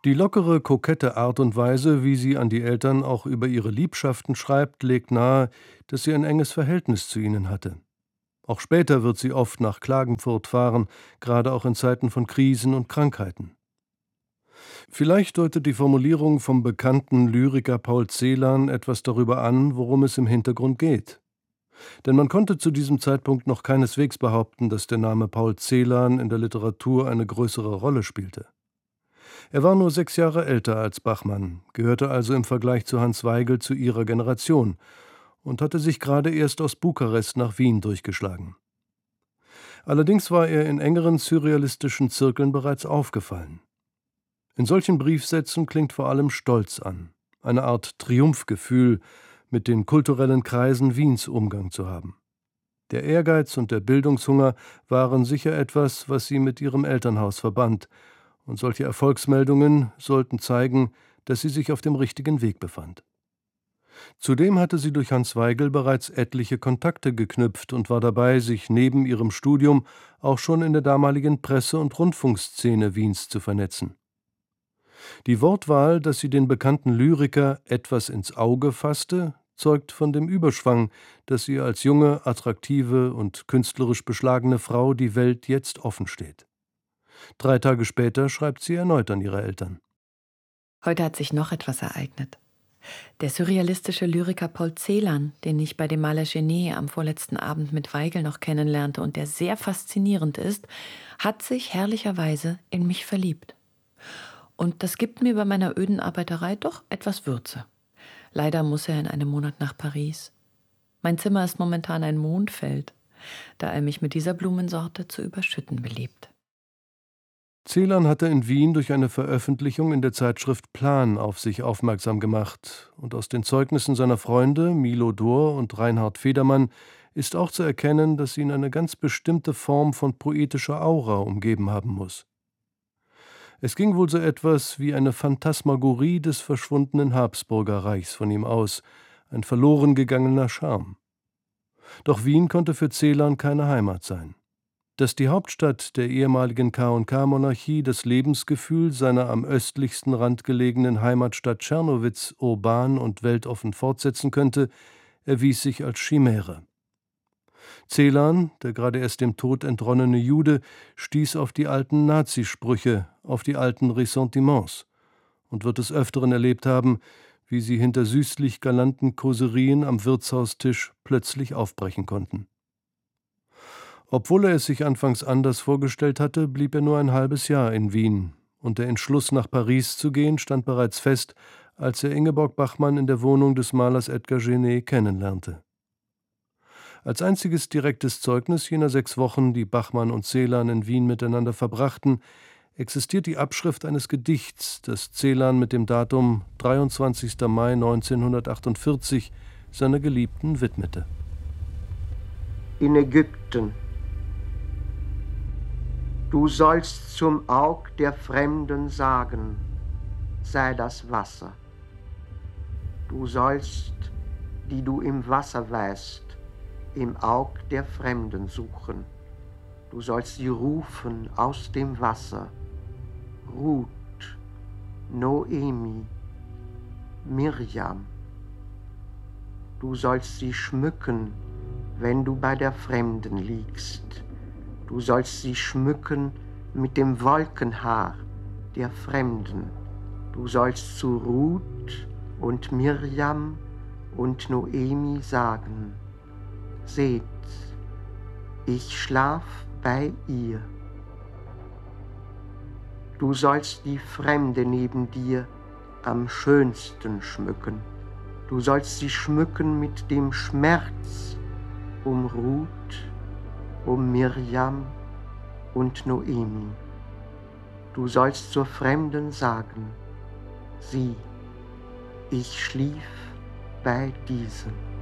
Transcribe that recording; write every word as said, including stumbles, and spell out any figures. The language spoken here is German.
Die lockere, kokette Art und Weise, wie sie an die Eltern auch über ihre Liebschaften schreibt, legt nahe, dass sie ein enges Verhältnis zu ihnen hatte. Auch später wird sie oft nach Klagenfurt fahren, gerade auch in Zeiten von Krisen und Krankheiten. Vielleicht deutet die Formulierung vom bekannten Lyriker Paul Celan etwas darüber an, worum es im Hintergrund geht. Denn man konnte zu diesem Zeitpunkt noch keineswegs behaupten, dass der Name Paul Celan in der Literatur eine größere Rolle spielte. Er war nur sechs Jahre älter als Bachmann, gehörte also im Vergleich zu Hans Weigel zu ihrer Generation und hatte sich gerade erst aus Bukarest nach Wien durchgeschlagen. Allerdings war er in engeren surrealistischen Zirkeln bereits aufgefallen. In solchen Briefsätzen klingt vor allem Stolz an, eine Art Triumphgefühl, mit den kulturellen Kreisen Wiens Umgang zu haben. Der Ehrgeiz und der Bildungshunger waren sicher etwas, was sie mit ihrem Elternhaus verband, und solche Erfolgsmeldungen sollten zeigen, dass sie sich auf dem richtigen Weg befand. Zudem hatte sie durch Hans Weigel bereits etliche Kontakte geknüpft und war dabei, sich neben ihrem Studium auch schon in der damaligen Presse- und Rundfunkszene Wiens zu vernetzen. Die Wortwahl, dass sie den bekannten Lyriker etwas ins Auge fasste, zeugt von dem Überschwang, dass ihr als junge, attraktive und künstlerisch beschlagene Frau die Welt jetzt offen steht. Drei Tage später schreibt sie erneut an ihre Eltern. Heute hat sich noch etwas ereignet. Der surrealistische Lyriker Paul Celan, den ich bei dem Maler Genet am vorletzten Abend mit Weigel noch kennenlernte und der sehr faszinierend ist, hat sich herrlicherweise in mich verliebt. Und das gibt mir bei meiner öden Arbeiterei doch etwas Würze. Leider muss er in einem Monat nach Paris. Mein Zimmer ist momentan ein Mondfeld, da er mich mit dieser Blumensorte zu überschütten beliebt. Celan hatte in Wien durch eine Veröffentlichung in der Zeitschrift Plan auf sich aufmerksam gemacht, und aus den Zeugnissen seiner Freunde Milo Dor und Reinhard Federmann ist auch zu erkennen, dass ihn eine ganz bestimmte Form von poetischer Aura umgeben haben muss. Es ging wohl so etwas wie eine Phantasmagorie des verschwundenen Habsburgerreichs von ihm aus, ein verloren gegangener Charme. Doch Wien konnte für Celan keine Heimat sein. Dass die Hauptstadt der ehemaligen K und K-Monarchie das Lebensgefühl seiner am östlichsten Rand gelegenen Heimatstadt Czernowitz urban und weltoffen fortsetzen könnte, erwies sich als Chimäre. Celan, der gerade erst dem Tod entronnene Jude, stieß auf die alten Nazisprüche, auf die alten Ressentiments und wird des Öfteren erlebt haben, wie sie hinter süßlich galanten Kauserien am Wirtshaustisch plötzlich aufbrechen konnten. Obwohl er es sich anfangs anders vorgestellt hatte, blieb er nur ein halbes Jahr in Wien, und der Entschluss, nach Paris zu gehen, stand bereits fest, als er Ingeborg Bachmann in der Wohnung des Malers Edgar Genet kennenlernte. Als einziges direktes Zeugnis jener sechs Wochen, die Bachmann und Celan in Wien miteinander verbrachten, existiert die Abschrift eines Gedichts, das Celan mit dem Datum dreiundzwanzigster Mai neunzehnhundertachtundvierzig seiner Geliebten widmete. In Ägypten. Du sollst zum Aug der Fremden sagen, sei das Wasser. Du sollst, die du im Wasser weißt, im Aug der Fremden suchen. Du sollst sie rufen aus dem Wasser. Ruth, Noemi, Mirjam. Du sollst sie schmücken, wenn du bei der Fremden liegst. Du sollst sie schmücken mit dem Wolkenhaar der Fremden. Du sollst zu Ruth und Mirjam und Noemi sagen, seht, ich schlaf bei ihr. Du sollst die Fremde neben dir am schönsten schmücken. Du sollst sie schmücken mit dem Schmerz um Ruth, um Mirjam und Noemi. Du sollst zur Fremden sagen, sieh, ich schlief bei diesen.